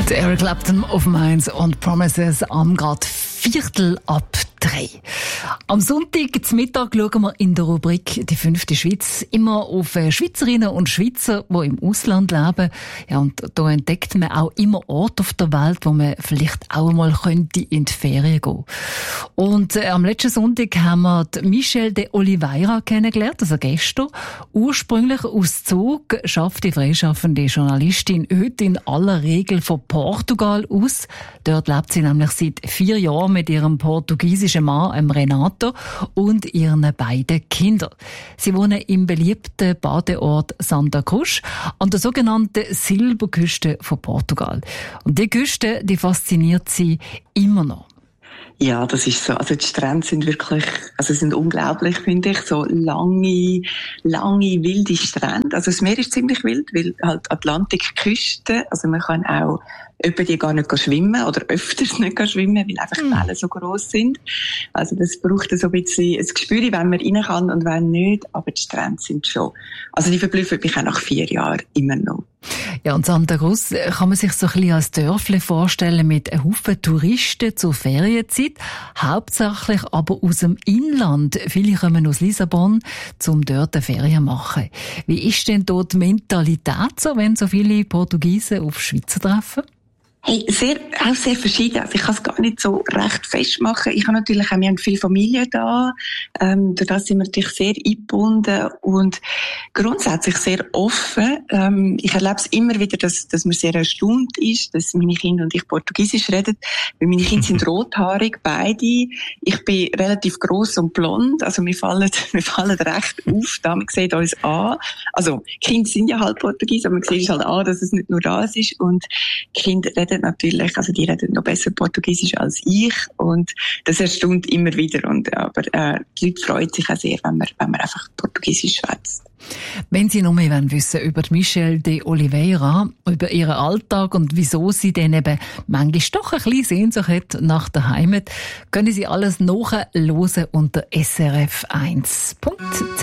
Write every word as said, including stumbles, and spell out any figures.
Der Eric Clapton auf Mainz und Promises am grad Viertel ab drei. Am Sonntag zum Mittag schauen wir in der Rubrik «Die fünfte Schweiz» immer auf Schweizerinnen und Schweizer, die im Ausland leben. Ja, und da entdeckt man auch immer Orte auf der Welt, wo man vielleicht auch mal könnte in die Ferien gehen. Und äh, am letzten Sonntag haben wir die Michelle de Oliveira kennengelernt, also gestern. Ursprünglich aus Zug schafft die freischaffende Journalistin heute in aller Regel von Portugal aus. Dort lebt sie nämlich seit vier Jahren mit ihrem portugiesischen Mann, Renato, und ihren beiden Kindern. Sie wohnen im beliebten Badeort Santa Cruz an der sogenannten Silberküste von Portugal. Und die Küste, die fasziniert sie immer noch. Ja, das ist so. Also die Strände sind wirklich, also sind unglaublich, finde ich. So lange, lange, wilde Strände. Also das Meer ist ziemlich wild, weil halt Atlantikküste, also man kann auch über die gar nicht schwimmen oder öfters nicht schwimmen, weil einfach die Wellen so gross sind. Also das braucht so ein bisschen ein Gespür, wenn man rein kann und wenn nicht, aber die Strände sind schon. Also die verblüffen mich auch nach vier Jahren immer noch. Ja, und Santa Cruz kann man sich so ein bisschen als Dörfle vorstellen mit einem Haufen Touristen zur Ferienzeit, hauptsächlich aber aus dem Inland. Viele kommen aus Lissabon, um dort eine Ferien zu machen. Wie ist denn dort die Mentalität so, wenn so viele Portugiesen auf Schweizer treffen? Hey, sehr, auch sehr verschieden. Also ich kann es gar nicht so recht festmachen. Ich habe natürlich auch, wir haben viele Familien da. Ähm, durch das sind wir natürlich sehr eingebunden und grundsätzlich sehr offen. Ähm, ich erlebe es immer wieder, dass, dass man sehr erstaunt ist, dass meine Kinder und ich Portugiesisch reden. Weil meine Kinder sind rothaarig, beide. Ich bin relativ gross und blond. Also wir fallen, wir fallen recht auf. Da man sieht uns an. Also, Kinder sind ja halt Portugies, aber man sieht halt an, dass es nicht nur das ist. Und Kinder reden natürlich, also die reden noch besser Portugiesisch als ich und das erstaunt immer wieder. Und, aber äh, die Leute freuen sich auch sehr, wenn man, wenn man einfach Portugiesisch schwätzt. Wenn Sie noch mehr wissen über Michelle de Oliveira, über ihren Alltag und wieso sie dann eben manchmal doch ein bisschen Sehnsucht hat nach der Heimat, können Sie alles nachhören unter S R F eins Punkt C H.